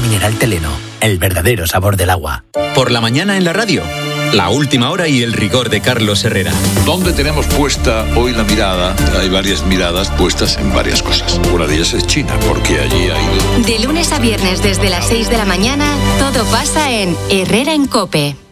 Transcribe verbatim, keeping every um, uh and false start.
mineral Teleno, el verdadero sabor del agua. Por la mañana en la radio, la última hora y el rigor de Carlos Herrera. ¿Dónde tenemos puesta hoy la mirada? Hay varias miradas puestas en varias cosas. Una de ellas es China, porque allí ha ido... De lunes a viernes desde las seis de la mañana, todo pasa en Herrera en COPE.